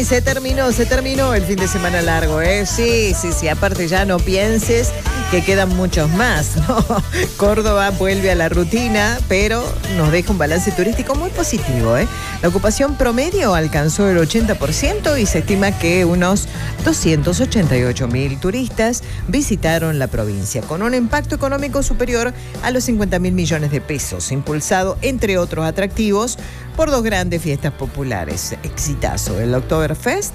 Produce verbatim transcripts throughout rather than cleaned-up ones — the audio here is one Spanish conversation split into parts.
se terminó, se terminó el fin de semana largo, ¿eh? Sí, sí, sí, aparte ya no pienses que quedan muchos más, ¿no? Córdoba vuelve a la rutina, pero nos deja un balance turístico muy positivo, ¿eh? La ocupación promedio alcanzó el ochenta por ciento y se estima que unos doscientos ochenta y ocho mil turistas visitaron la provincia, con un impacto económico superior a los cincuenta mil millones de pesos, impulsado, entre otros atractivos, por dos grandes fiestas populares. Exitazo, el Oktoberfest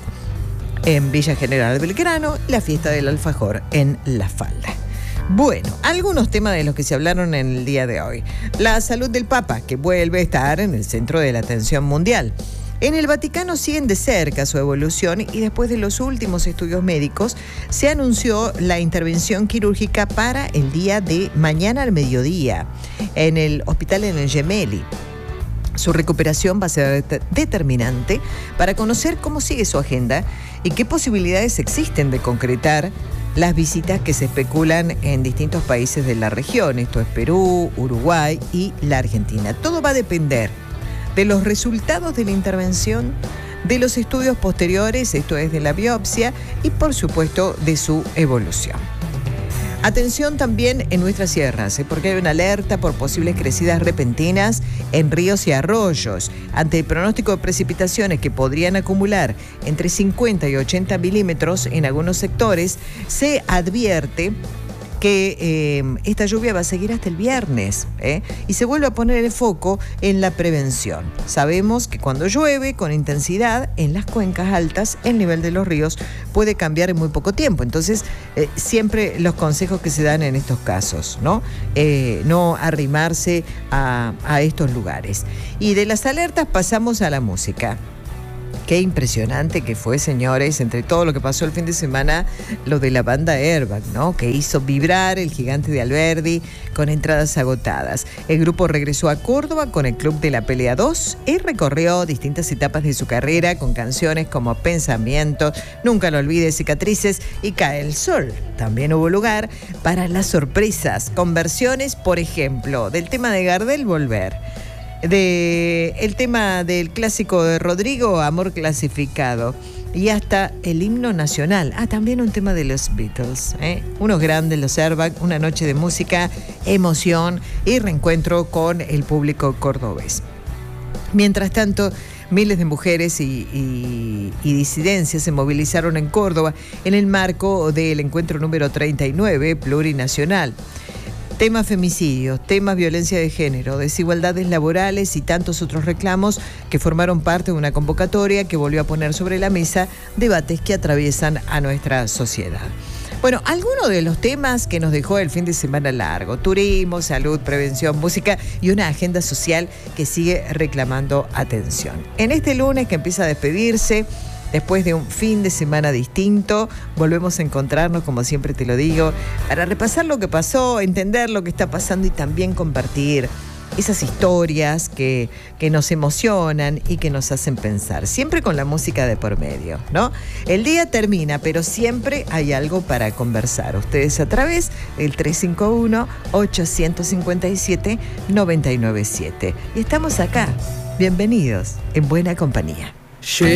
en Villa General Belgrano y la fiesta del alfajor en La Falda. Bueno, algunos temas de los que se hablaron en el día de hoy. La salud del Papa, que vuelve a estar en el centro de la atención mundial. En el Vaticano siguen de cerca su evolución y después de los últimos estudios médicos se anunció la intervención quirúrgica para el día de mañana al mediodía en el hospital en el Gemelli. Su recuperación va a ser determinante para conocer cómo sigue su agenda y qué posibilidades existen de concretar las visitas que se especulan en distintos países de la región. Esto es Perú, Uruguay y la Argentina. Todo va a depender de los resultados de la intervención, de los estudios posteriores, esto es de la biopsia, y por supuesto de su evolución. Atención también en nuestras sierras, ¿eh? porque hay una alerta por posibles crecidas repentinas en ríos y arroyos. Ante el pronóstico de precipitaciones que podrían acumular entre cincuenta y ochenta milímetros en algunos sectores, se advierte que eh, esta lluvia va a seguir hasta el viernes, ¿eh? y se vuelve a poner el foco en la prevención. Sabemos que cuando llueve con intensidad en las cuencas altas, el nivel de los ríos puede cambiar en muy poco tiempo. Entonces, eh, siempre los consejos que se dan en estos casos, ¿no? Eh, no arrimarse a, a estos lugares. Y de las alertas pasamos a la música. Qué impresionante que fue, señores, entre todo lo que pasó el fin de semana, lo de la banda Airbag, ¿no? Que hizo vibrar el Gigante de Alberdi con entradas agotadas. El grupo regresó a Córdoba con el Club de la Pelea dos y recorrió distintas etapas de su carrera con canciones como Pensamiento, Nunca lo olvides, Cicatrices y Cae el Sol. También hubo lugar para las sorpresas, con versiones, por ejemplo, del tema de Gardel, Volver. De el tema del clásico de Rodrigo, Amor Clasificado, y hasta el himno nacional. Ah, también un tema de los Beatles, ¿eh? Unos grandes, los Airbag, una noche de música, emoción y reencuentro con el público cordobés. Mientras tanto, miles de mujeres y, y, y disidencias se movilizaron en Córdoba en el marco del encuentro número treinta y nueve plurinacional. Temas femicidios, temas violencia de género, desigualdades laborales y tantos otros reclamos que formaron parte de una convocatoria que volvió a poner sobre la mesa debates que atraviesan a nuestra sociedad. Bueno, algunos de los temas que nos dejó el fin de semana largo: turismo, salud, prevención, música y una agenda social que sigue reclamando atención. En este lunes que empieza a despedirse, después de un fin de semana distinto, volvemos a encontrarnos, como siempre te lo digo, para repasar lo que pasó, entender lo que está pasando y también compartir esas historias que, que nos emocionan y que nos hacen pensar, siempre con la música de por medio, ¿no? El día termina, pero siempre hay algo para conversar. Ustedes a través del tres cinco uno, ocho cinco siete, nueve nueve siete. Y estamos acá. Bienvenidos, en buena compañía.